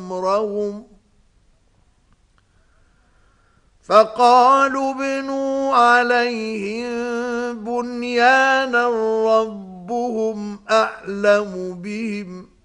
أمرهم فقالوا ابنوا عليهم بنيانا ربهم أعلم بهم